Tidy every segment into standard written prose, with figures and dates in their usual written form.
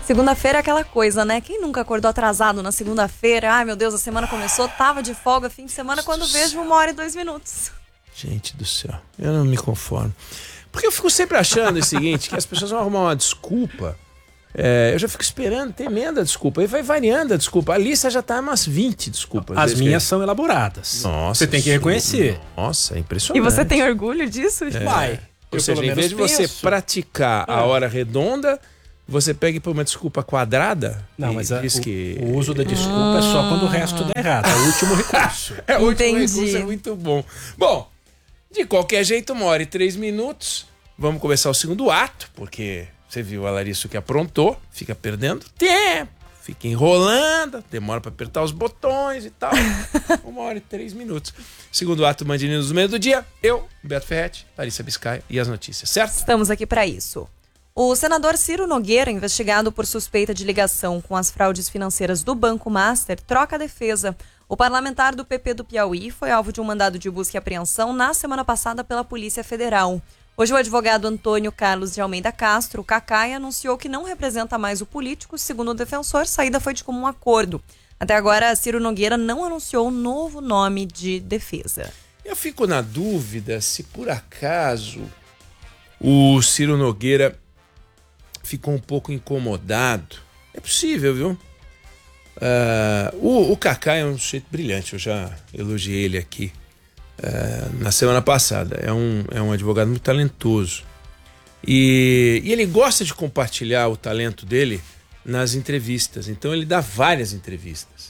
Segunda-feira é aquela coisa, né? Quem nunca acordou atrasado na segunda-feira? Ai, meu Deus, a semana começou, tava de folga, fim de semana, quando vejo 1h02. Gente do céu, eu não me conformo. Porque eu fico sempre achando o seguinte, que as pessoas vão arrumar uma desculpa. Eu já fico esperando, temendo a desculpa. Aí vai variando a desculpa. A lista já tá umas 20 desculpas. As minhas são elaboradas. Nossa, você tem que reconhecer. Nossa, é impressionante. E você tem orgulho disso? Vai. Ou seja, em vez de você praticar a hora redonda, você pega e põe uma desculpa quadrada. Não, mas que... o uso da desculpa é só quando o resto dá errado. É o último recurso. O último recurso é muito bom. Bom, de qualquer jeito, 1h03. Vamos começar o segundo ato, porque você viu a Larissa que aprontou, fica perdendo tempo, fica enrolando, demora para apertar os botões e tal. 1h03. Segundo ato, Band News do meio do dia. Eu, Beto Ferretti, Larissa Biscay e as notícias, certo? Estamos aqui para isso. O senador Ciro Nogueira, investigado por suspeita de ligação com as fraudes financeiras do Banco Master, troca a defesa. O parlamentar do PP do Piauí foi alvo de um mandado de busca e apreensão na semana passada pela Polícia Federal. Hoje o advogado Antônio Carlos de Almeida Castro, Cacai, anunciou que não representa mais o político. Segundo o defensor, a saída foi de comum acordo. Até agora, Ciro Nogueira não anunciou um novo nome de defesa. Eu fico na dúvida se por acaso o Ciro Nogueira ficou um pouco incomodado. É possível, viu? O Cacai é um sujeito brilhante, eu já elogiei ele aqui na semana passada. É um advogado muito talentoso. E ele gosta de compartilhar o talento dele nas entrevistas. Então ele dá várias entrevistas.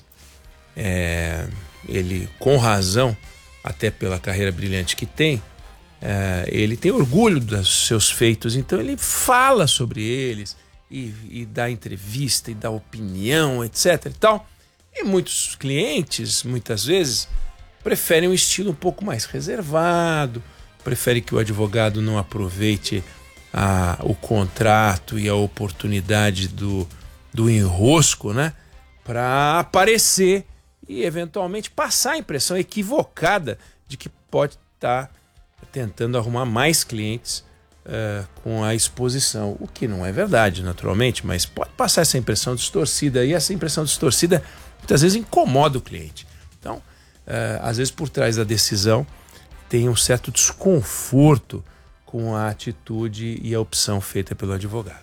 Ele, com razão, até pela carreira brilhante que tem, ele tem orgulho dos seus feitos, então ele fala sobre eles e dá entrevista e dá opinião, etc e tal. E muitos clientes, muitas vezes, preferem um estilo um pouco mais reservado, preferem que o advogado não aproveite o contrato e a oportunidade do enrosco, né, para aparecer e eventualmente passar a impressão equivocada de que pode estar tentando arrumar mais clientes com a exposição, o que não é verdade, naturalmente, mas pode passar essa impressão distorcida, e essa impressão distorcida muitas vezes incomoda o cliente. Então, às vezes por trás da decisão tem um certo desconforto com a atitude e a opção feita pelo advogado.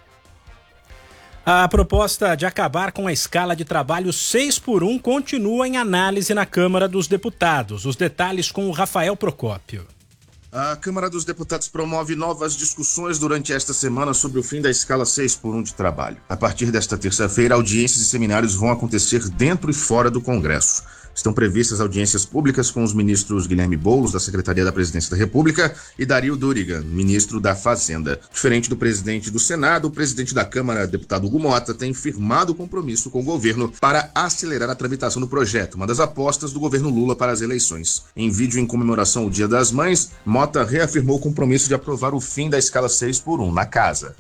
A proposta de acabar com a escala de trabalho 6x1 continua em análise na Câmara dos Deputados. Os detalhes com o Rafael Procópio. A Câmara dos Deputados promove novas discussões durante esta semana sobre o fim da escala 6x1 de trabalho. A partir desta terça-feira, audiências e seminários vão acontecer dentro e fora do Congresso. Estão previstas audiências públicas com os ministros Guilherme Boulos, da Secretaria da Presidência da República, e Dario Durigan, ministro da Fazenda. Diferente do presidente do Senado, o presidente da Câmara, deputado Hugo Mota, tem firmado compromisso com o governo para acelerar a tramitação do projeto, uma das apostas do governo Lula para as eleições. Em vídeo em comemoração ao Dia das Mães, Mota reafirmou o compromisso de aprovar o fim da escala 6x1 na casa.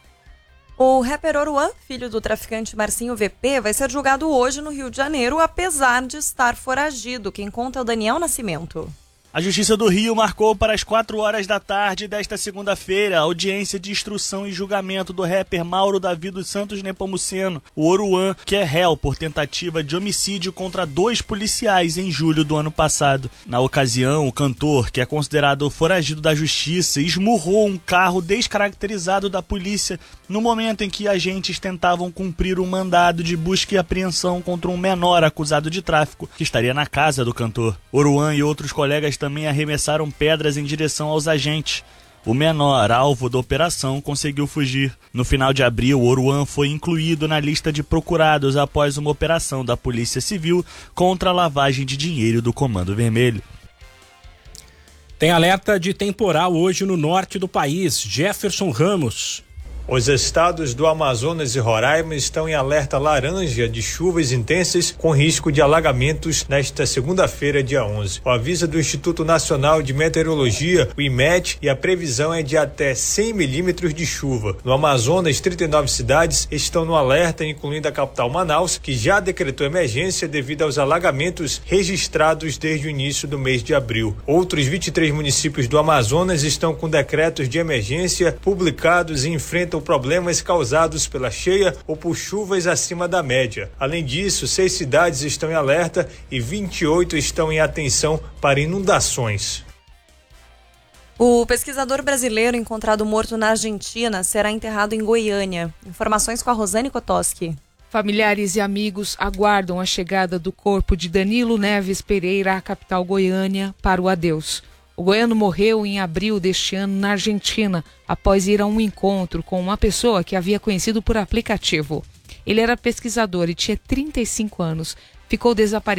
O rapper Oruan, filho do traficante Marcinho VP, vai ser julgado hoje no Rio de Janeiro, apesar de estar foragido. Quem conta é o Daniel Nascimento. A Justiça do Rio marcou para as 4h da tarde desta segunda-feira a audiência de instrução e julgamento do rapper Mauro Davi dos Santos Nepomuceno, o Oruan, que é réu por tentativa de homicídio contra 2 policiais em julho do ano passado. Na ocasião, o cantor, que é considerado foragido da justiça, esmurrou um carro descaracterizado da polícia no momento em que agentes tentavam cumprir um mandado de busca e apreensão contra um menor acusado de tráfico, que estaria na casa do cantor. Oruan e outros colegas também arremessaram pedras em direção aos agentes. O menor, alvo da operação, conseguiu fugir. No final de abril, Oruan foi incluído na lista de procurados após uma operação da Polícia Civil contra a lavagem de dinheiro do Comando Vermelho. Tem alerta de temporal hoje no norte do país. Jefferson Ramos. Os estados do Amazonas e Roraima estão em alerta laranja de chuvas intensas com risco de alagamentos nesta segunda-feira, dia 11. O aviso do Instituto Nacional de Meteorologia, o IMET, e a previsão é de até 100 milímetros de chuva. No Amazonas, 39 cidades estão no alerta, incluindo a capital Manaus, que já decretou emergência devido aos alagamentos registrados desde o início do mês de abril. Outros 23 municípios do Amazonas estão com decretos de emergência publicados e enfrentam apresentam problemas causados pela cheia ou por chuvas acima da média. Além disso, 6 cidades estão em alerta e 28 estão em atenção para inundações. O pesquisador brasileiro encontrado morto na Argentina será enterrado em Goiânia. Informações com a Rosane Kotoski. Familiares e amigos aguardam a chegada do corpo de Danilo Neves Pereira à capital Goiânia para o adeus. O goiano morreu em abril deste ano na Argentina, após ir a um encontro com uma pessoa que havia conhecido por aplicativo. Ele era pesquisador e tinha 35 anos. Ficou desaparecido